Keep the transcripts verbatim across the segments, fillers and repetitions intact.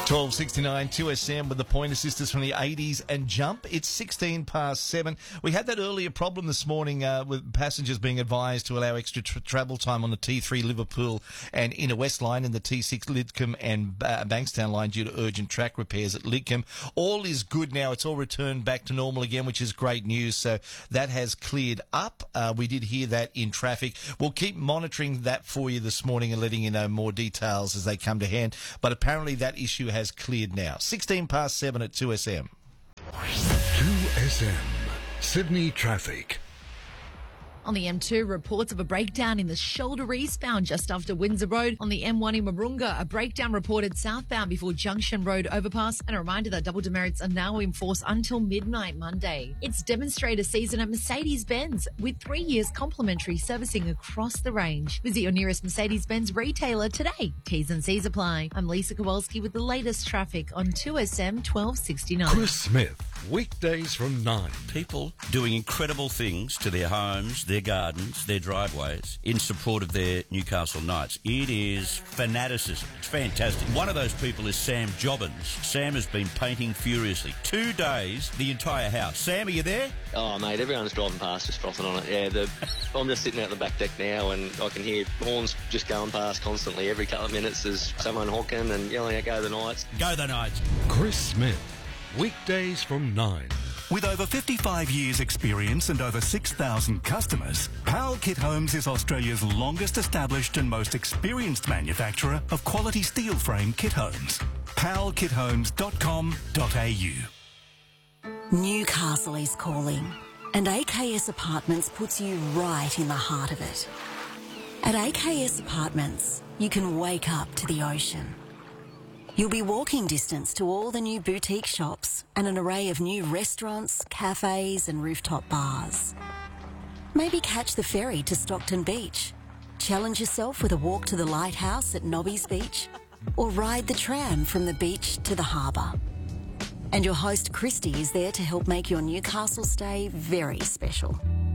twelve sixty-nine, two S M with the Pointer Sisters from the eighties and Jump. It's sixteen past seven. We had that earlier problem this morning uh, with passengers being advised to allow extra tra- travel time on the T three Liverpool and Inner West line and the T six Lidcombe and uh, Bankstown line due to urgent track repairs at Lidcombe. All is good now. It's all returned back to normal again, which is great news. So that has cleared up. Uh, we did hear that in traffic. We'll keep monitoring that for you this morning and letting you know more details as they come to hand. But apparently that issue has has cleared now. sixteen past seven at two S M. two S M, Sydney traffic. On the M two, reports of a breakdown in the shoulder eastbound just after Windsor Road. On the M one in Marunga, a breakdown reported southbound before Junction Road overpass. And a reminder that double demerits are now in force until midnight Monday. It's demonstrator season at Mercedes-Benz with three years complimentary servicing across the range. Visit your nearest Mercedes-Benz retailer today. T's and C's apply. I'm Lisa Kowalski with the latest traffic on two S M twelve sixty-nine. Chris Smith, weekdays from nine. People doing incredible things to their homes, their gardens, their driveways in support of their Newcastle Knights. It is fanaticism. It's fantastic. One of those people is Sam Jobbins. Sam has been painting furiously. Two days, the entire house. Sam, are you there? Oh, mate, everyone's driving past just frothing on it. Yeah, the, I'm just sitting out the back deck now and I can hear horns just going past constantly. Every couple of minutes there's someone honking and yelling out, "Go the Knights." Go the Knights. Chris Smith, weekdays from nine. With over fifty-five years experience and over six thousand customers, Powell Kit Homes is Australia's longest established and most experienced manufacturer of quality steel frame kit homes. powell kit homes dot com dot a u. Newcastle is calling, and A K S Apartments puts you right in the heart of it. At A K S Apartments, you can wake up to the ocean. You'll be walking distance to all the new boutique shops and an array of new restaurants, cafes and rooftop bars. Maybe catch the ferry to Stockton Beach, challenge yourself with a walk to the lighthouse at Nobby's Beach, or ride the tram from the beach to the harbour. And your host Christy is there to help make your Newcastle stay very special.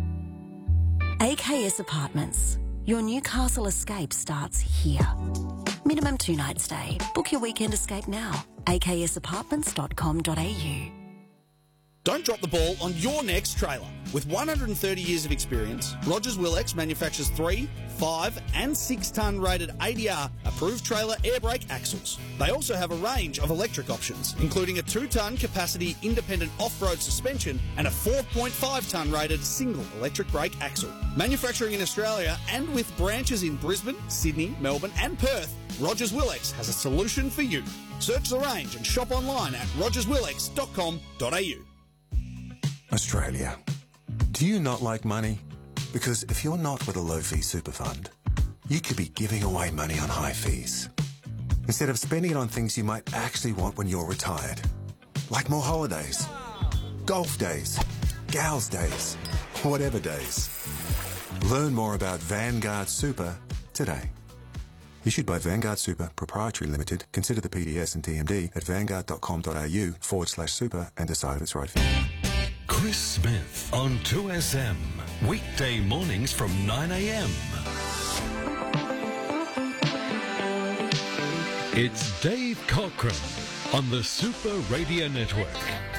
A K S Apartments. Your Newcastle escape starts here. Minimum two night stay. Book your weekend escape now. a k s apartments dot com dot a u. Don't drop the ball on your next trailer. With one hundred thirty years of experience, Rogers Willex manufactures three, five and six tonne rated A D R approved trailer air brake axles. They also have a range of electric options, including a two tonne capacity independent off-road suspension and a four point five tonne rated single electric brake axle. Manufacturing in Australia and with branches in Brisbane, Sydney, Melbourne and Perth, Rogers Willex has a solution for you. Search the range and shop online at rogers willex dot com dot a u. Australia. Do you not like money? Because if you're not with a low-fee super fund, you could be giving away money on high fees, instead of spending it on things you might actually want when you're retired. Like more holidays, golf days, gals days, whatever days. Learn more about Vanguard Super today. Issued by Vanguard Super Proprietary Limited. Consider the P D S and T M D at vanguard dot com dot a u forward slash super and decide if it's right for you. Chris Smith on two S M, weekday mornings from nine a m. It's Dave Cochran on the Super Radio Network.